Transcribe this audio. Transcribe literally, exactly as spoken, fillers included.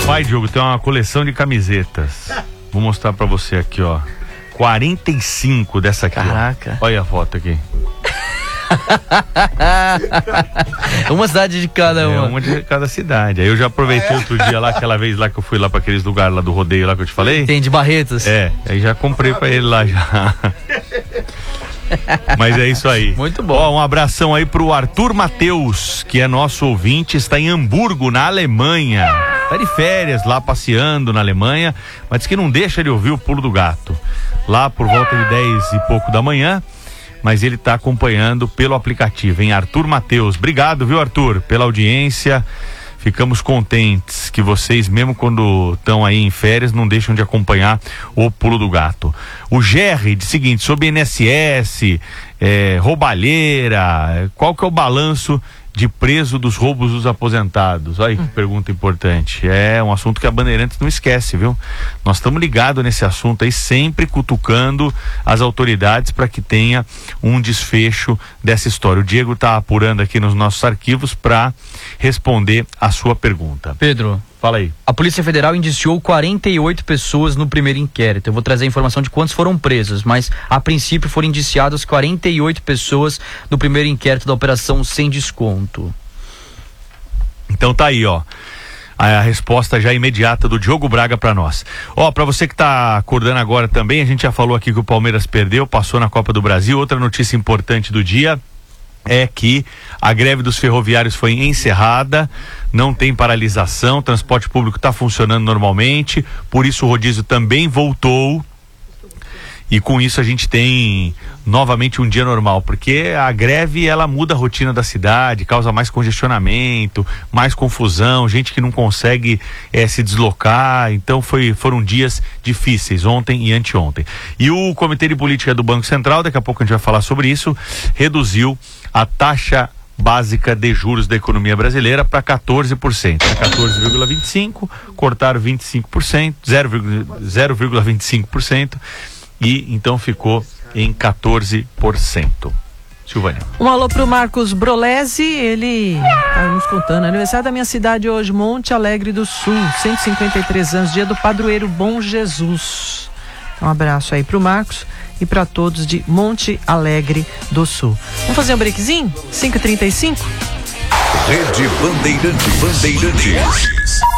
pai, Diogo, tem uma coleção de camisetas. Vou mostrar pra você aqui, ó. quarenta e cinco dessa aqui. Caraca. Ó. Olha a foto aqui. Uma cidade de cada uma. É, uma de cada cidade. Aí eu já aproveitei outro dia lá, aquela vez lá que eu fui lá pra aqueles lugares lá do rodeio lá que eu te falei. Tem, de Barretos. É, aí já comprei pra ele lá já. Mas é isso aí. Muito bom. Ó, um abração aí pro Arthur Mateus, que é nosso ouvinte, está em Hamburgo, na Alemanha. Tá de férias lá, passeando na Alemanha, mas diz que não deixa de ouvir o Pulo do Gato. Lá por volta de dez e pouco da manhã, mas ele tá acompanhando pelo aplicativo, hein? Arthur Mateus. Obrigado, viu, Arthur, pela audiência. Ficamos contentes que vocês, mesmo quando estão aí em férias, não deixam de acompanhar o Pulo do Gato. O Gerry diz o seguinte, sobre I N S S, é, roubalheira, qual que é o balanço de preso dos roubos dos aposentados? Olha que pergunta importante. É um assunto que a Bandeirantes não esquece, viu? Nós estamos ligados nesse assunto aí, sempre cutucando as autoridades para que tenha um desfecho dessa história. O Diego está apurando aqui nos nossos arquivos para responder a sua pergunta. Pedro, fala aí. A Polícia Federal indiciou quarenta e oito pessoas no primeiro inquérito. Eu vou trazer a informação de quantos foram presos, mas a princípio foram indiciadas quarenta e oito pessoas no primeiro inquérito da Operação Sem Desconto. Então tá aí, ó. A resposta já imediata do Diogo Braga para nós. Ó, para você que tá acordando agora também, a gente já falou aqui que o Palmeiras perdeu, passou na Copa do Brasil. Outra notícia importante do dia é que a greve dos ferroviários foi encerrada, não tem paralisação, o transporte público está funcionando normalmente, por isso o rodízio também voltou. E com isso a gente tem novamente um dia normal, porque a greve ela muda a rotina da cidade, causa mais congestionamento, mais confusão, gente que não consegue é, se deslocar. Então foi, foram dias difíceis ontem e anteontem. E o Comitê de Política do Banco Central, daqui a pouco a gente vai falar sobre isso, reduziu a taxa básica de juros da economia brasileira para quatorze por cento. quatorze vírgula vinte e cinco por cento, cortaram vinte e cinco por cento, zero vírgula vinte e cinco por cento. E então ficou em quatorze por cento. Silvânia. Um alô pro Marcos Brolesi, ele tá nos contando, aniversário da minha cidade hoje, Monte Alegre do Sul, cento e cinquenta e três anos, dia do padroeiro Bom Jesus. Um abraço aí pro Marcos e para todos de Monte Alegre do Sul. Vamos fazer um breakzinho? cinco e trinta e cinco? Rede Bandeirantes. Bandeirantes.